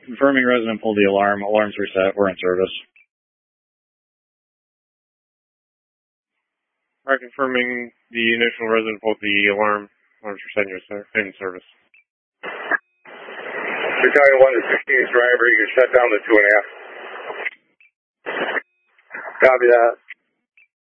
Confirming resident pulled the alarm. Alarm's reset. We're in service. Alright, confirming the initial resident pulled the alarm. Alarm's reset in service. Battalion 1 to 16th driver, you can shut down the 2.5. Copy that.